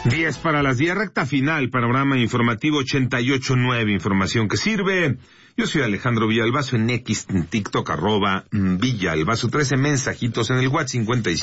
10 para las 10, recta final, panorama informativo 88.9, información que sirve. Yo soy Alejandro Villalbazo en X, en TikTok, @Villalbazo, 13 mensajitos en el WhatsApp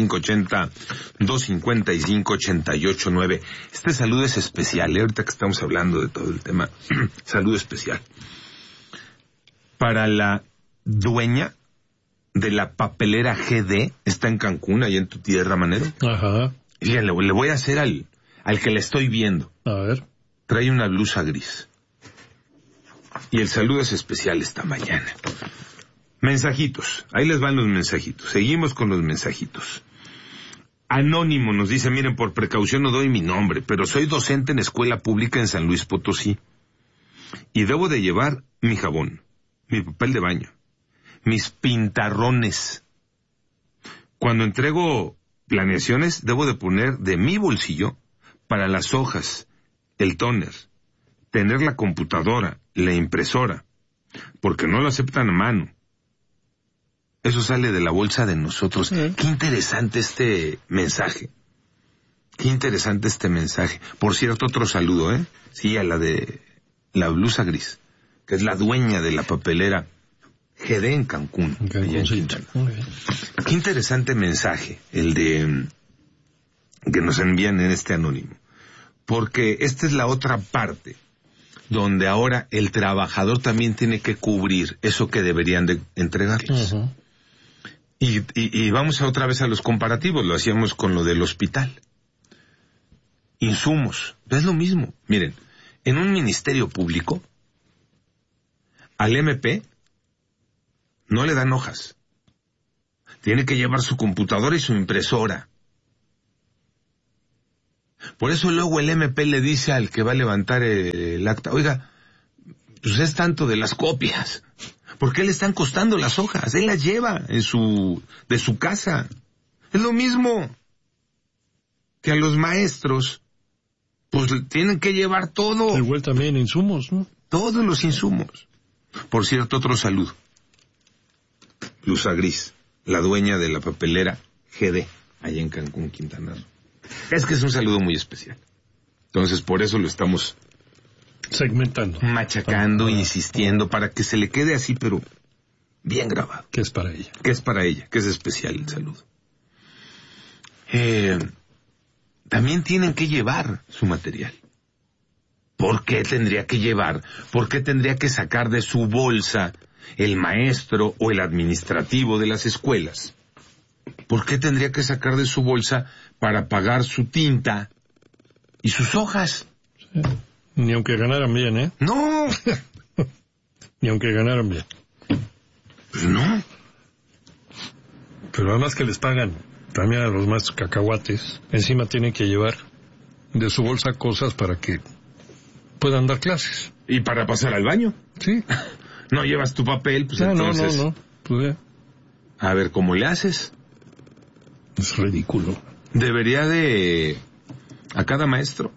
5580-255-88.9. Este saludo es especial, ahorita que estamos hablando de todo el tema, saludo especial. Para la dueña de la papelera GD, está en Cancún, allá en tu tierra, Manero. Ajá. Fíjate, le voy a hacer al que le estoy viendo. A ver. Trae una blusa gris. Y el saludo es especial esta mañana. Mensajitos. Ahí les van los mensajitos. Seguimos con los mensajitos. Anónimo nos dice, miren, por precaución no doy mi nombre, pero soy docente en escuela pública en San Luis Potosí. Y debo de llevar mi jabón, mi papel de baño, mis pintarrones. Cuando entrego planeaciones, debo de poner de mi bolsillo para las hojas, el tóner, tener la computadora, la impresora, porque no lo aceptan a mano. Eso sale de la bolsa de nosotros. Qué interesante este mensaje. Qué interesante este mensaje. Por cierto, otro saludo, Sí, a la de la blusa gris, que es la dueña de la papelera GD en Cancún. Allá en Quintana. Qué interesante mensaje el de que nos envían en este anónimo. Porque esta es la otra parte donde ahora el trabajador también tiene que cubrir eso que deberían de entregarles. Uh-huh. Y vamos otra vez a los comparativos, lo hacíamos con lo del hospital. Insumos, es lo mismo. Miren, en un ministerio público, al MP no le dan hojas. Tiene que llevar su computadora y su impresora. Por eso luego el MP le dice al que va a levantar el acta, oiga, pues es tanto de las copias. ¿Por qué le están costando las hojas? Él las lleva de su casa. Es lo mismo que a los maestros, pues tienen que llevar todo. Igual también insumos, ¿no? Todos los insumos. Por cierto, otro saludo. Blusa Gris, la dueña de la papelera GD, allá en Cancún, Quintana Roo. Es que es un saludo muy especial. Entonces, por eso lo estamos segmentando, machacando, insistiendo, para que se le quede así, pero bien grabado. Que es para ella. Que es para ella, que es especial el saludo. También tienen que llevar su material. ¿Por qué tendría que llevar? ¿Por qué tendría que sacar de su bolsa el maestro o el administrativo de las escuelas? ¿Por qué tendría que sacar de su bolsa para pagar su tinta y sus hojas? Sí. Ni aunque ganaran bien, ¿eh? ¡No! Ni aunque ganaran bien. Pues no. Pero además que les pagan también a los maestros cacahuates, encima tienen que llevar de su bolsa cosas para que puedan dar clases. ¿Y para pasar al baño? Sí. No llevas tu papel, pues entonces... No. Pues, a ver, ¿cómo le haces? Es ridículo. Debería de... A cada maestro,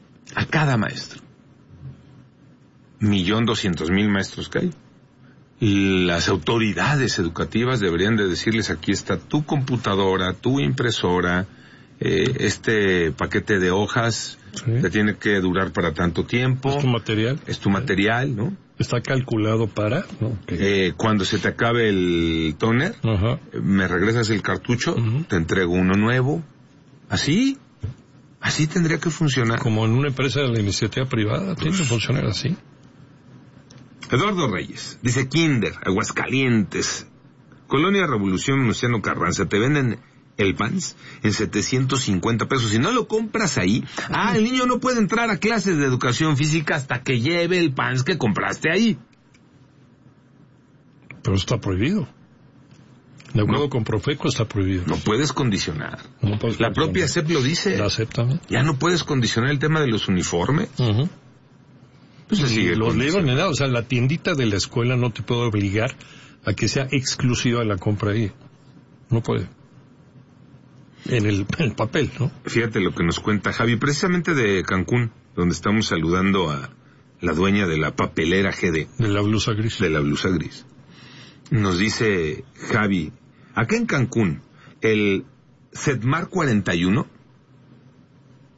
1,200,000 maestros que hay, y las autoridades educativas deberían de decirles, aquí está tu computadora, tu impresora, este paquete de hojas, sí, te tiene que durar para tanto tiempo. Es tu material. Es tu material, ¿no? Está calculado para... ¿no? Okay. Cuando se te acabe el tóner, uh-huh, me regresas el cartucho, uh-huh, te entrego uno nuevo. Así tendría que funcionar. Como en una empresa de la iniciativa privada, tiene que funcionar así. Eduardo Reyes dice: Kinder, Aguascalientes, Colonia Revolución, Luciano Carranza, te venden el Pans en 750 pesos. Si no lo compras ahí, el niño no puede entrar a clases de educación física hasta que lleve el Pans que compraste ahí. Pero está prohibido. De acuerdo con Profeco está prohibido. No puedes condicionar. No puedes la propia SEP lo dice. La SEP también. Ya no puedes condicionar el tema de los uniformes. Uh-huh. Pues se sigue los libros ni nada. O sea, la tiendita de la escuela no te puede obligar a que sea exclusiva la compra ahí. No puede. En el papel, ¿no? Fíjate lo que nos cuenta Javi, precisamente de Cancún, donde estamos saludando a la dueña de la papelera GD. De la blusa gris. De la blusa gris. Nos dice Javi, acá en Cancún, el CEDMAR 41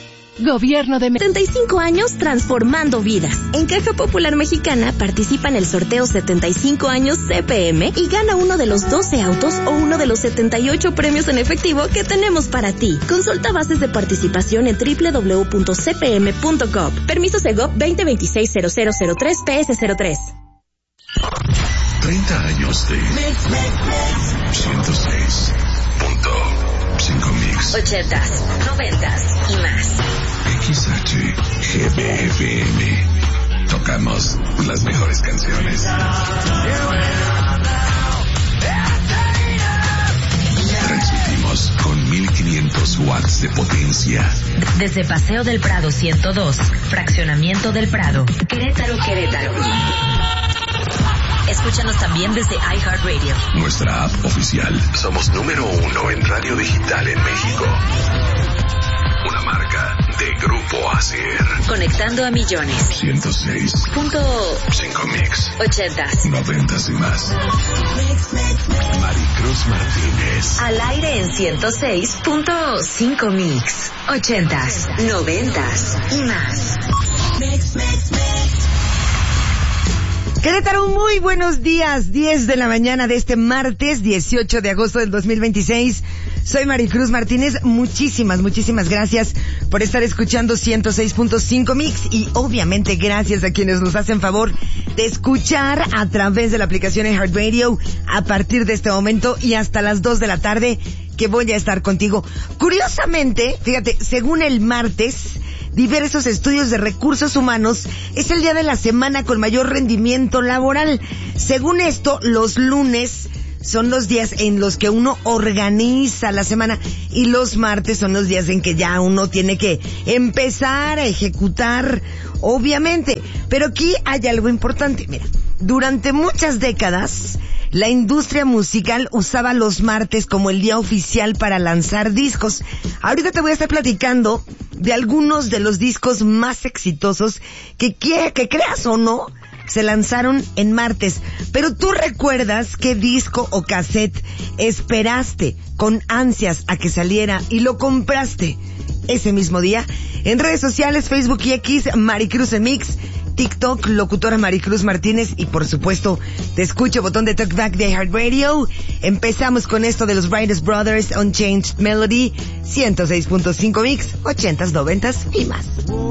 Gobierno de 75 años transformando vidas. En Caja Popular Mexicana participa en el sorteo 75 años CPM y gana uno de los 12 autos o uno de los 78 premios en efectivo que tenemos para ti. Consulta bases de participación en www.cpm.gov. Permiso Segov 2026-0003 PS03. 30 años de 106.5 Mix. 80s, 90s y más. XHGBFM. Tocamos las mejores canciones. Transmitimos con 1500 watts de potencia. Desde Paseo del Prado 102, Fraccionamiento del Prado, Querétaro. Escúchanos también desde iHeartRadio. Nuestra app oficial. Somos número 1 en radio digital en México. Una marca de Grupo ASIR. Conectando a millones. 106.5 Mix. 80s, 90s y más. Maricruz Martínez. Al aire en 106.5 Mix. 80s, 90s y más. Querétaro, muy buenos días. 10 de la mañana de este martes 18 de agosto del 2026. Soy Maricruz Martínez. Muchísimas gracias por estar escuchando 106.5 Mix y obviamente gracias a quienes nos hacen favor de escuchar a través de la aplicación iHeartRadio a partir de este momento y hasta las 2 de la tarde que voy a estar contigo. Curiosamente, fíjate, según el martes, diversos estudios de recursos humanos, es el día de la semana con mayor rendimiento laboral. Según esto, los lunes son los días en los que uno organiza la semana y los martes son los días en que ya uno tiene que empezar a ejecutar, obviamente. Pero aquí hay algo importante. Mira, durante muchas décadas, la industria musical usaba los martes como el día oficial para lanzar discos. Ahorita te voy a estar platicando de algunos de los discos más exitosos que creas o no, se lanzaron en martes. Pero tú recuerdas qué disco o cassette esperaste con ansias a que saliera y lo compraste ese mismo día. En redes sociales, Facebook y X, Maricruz Mix, TikTok, locutora Maricruz Martínez y por supuesto, te escucho, botón de talkback de iHeartRadio. Empezamos con esto de los Writers Brothers, Unchanged Melody, 106.5 Mix, 80s, 90s y más.